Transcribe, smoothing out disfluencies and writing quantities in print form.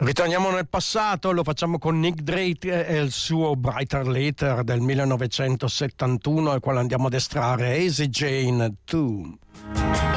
Ritorniamo nel passato, lo facciamo con Nick Drake e il suo Brighter Later del 1971, al quale andiamo ad estrarre Easy Jane 2.